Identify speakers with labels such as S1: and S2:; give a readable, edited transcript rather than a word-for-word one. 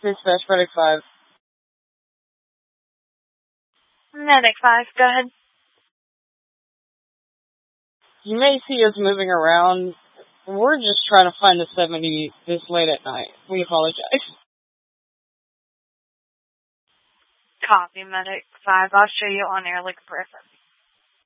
S1: Dispatch Medic 5.
S2: Medic 5, go ahead.
S1: You may see us moving around. We're just trying to find the 70 this late at night. We apologize.
S2: Copy, Medic 5. I'll show you on air like a preference.